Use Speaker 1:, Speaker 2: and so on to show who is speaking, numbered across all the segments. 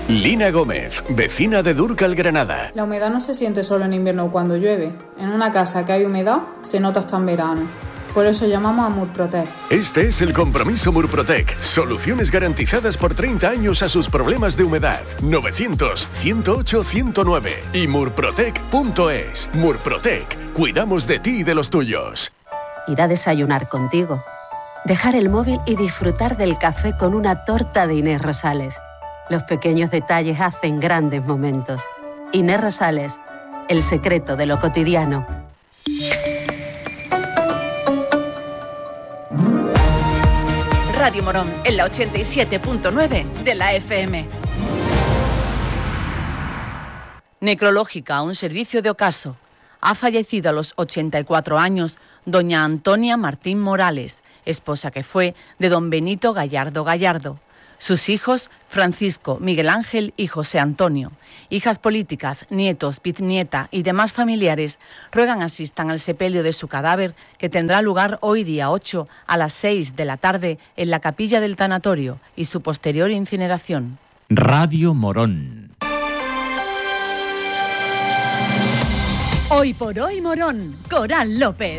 Speaker 1: Lina Gómez, vecina de Dúrcal, Granada.
Speaker 2: La humedad no se siente solo en invierno o cuando llueve. En una casa que hay humedad, se nota hasta en verano. Por eso llamamos a Murprotec.
Speaker 1: Este es el compromiso Murprotec. Soluciones garantizadas por 30 años a sus problemas de humedad. 900-108-109 y murprotec.es. Murprotec. Cuidamos de ti y de los tuyos.
Speaker 3: Ir a desayunar contigo. Dejar el móvil y disfrutar del café con una torta de Inés Rosales. Los pequeños detalles hacen grandes momentos. Inés Rosales, el secreto de lo cotidiano.
Speaker 4: Radio Morón, en la 87.9 de la FM. Necrológica, un servicio de ocaso. Ha fallecido a los 84 años doña Antonia Martín Morales, esposa que fue de don Benito Gallardo Gallardo. Sus hijos, Francisco, Miguel Ángel y José Antonio. Hijas políticas, nietos, bisnieta y demás familiares ruegan asistan al sepelio de su cadáver, que tendrá lugar hoy día 8 a las 6 de la tarde en la capilla del tanatorio, y su posterior incineración.
Speaker 5: Radio Morón.
Speaker 4: Hoy por hoy Morón, Coral López.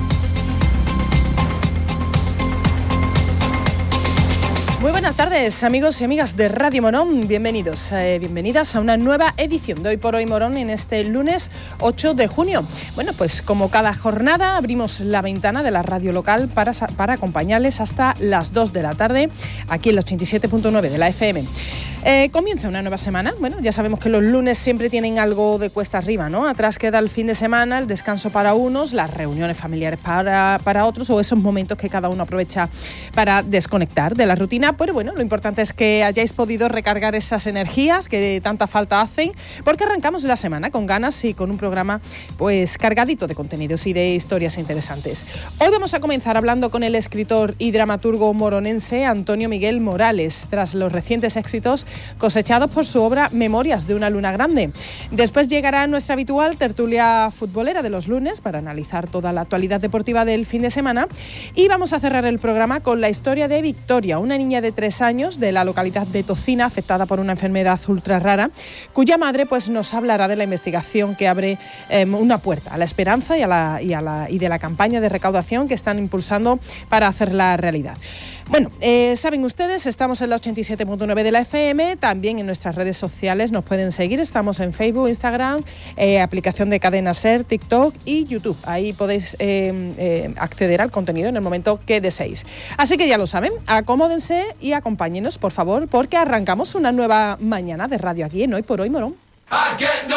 Speaker 6: Muy buenas tardes, amigos y amigas de Radio Morón. Bienvenidos, bienvenidas a una nueva edición de Hoy por Hoy Morón en este lunes 8 de junio. Bueno, pues como cada jornada abrimos la ventana de la radio local para acompañarles hasta las 2 de la tarde aquí en la 87.9 de la FM. Comienza una nueva semana. Bueno, ya sabemos que los lunes siempre tienen algo de cuesta arriba, ¿no? Atrás queda el fin de semana, el descanso para unos, las reuniones familiares para otros, o esos momentos que cada uno aprovecha para desconectar de la rutina. Pero bueno, lo importante es que hayáis podido recargar esas energías que tanta falta hacen, porque arrancamos la semana con ganas y con un programa pues cargadito de contenidos y de historias interesantes. Hoy vamos a comenzar hablando con el escritor y dramaturgo moronense Antonio Miguel Morales, tras los recientes éxitos cosechados por su obra Memorias de una luna grande. Después llegará nuestra habitual tertulia futbolera de los lunes para analizar toda la actualidad deportiva del fin de semana, y vamos a cerrar el programa con la historia de Victoria, una niña de 3 años de la localidad de Tocina, afectada por una enfermedad ultra rara, cuya madre pues nos hablará de la investigación que abre una puerta a la esperanza y de la campaña de recaudación que están impulsando para hacerla realidad. Bueno, saben ustedes, estamos en la 87.9 de la FM, también en nuestras redes sociales nos pueden seguir, estamos en Facebook, Instagram, aplicación de Cadena Ser, TikTok y YouTube. Ahí podéis acceder al contenido en el momento que deseéis. Así que ya lo saben, acomódense y acompáñenos, por favor, porque arrancamos una nueva mañana de radio aquí en Hoy por Hoy Morón.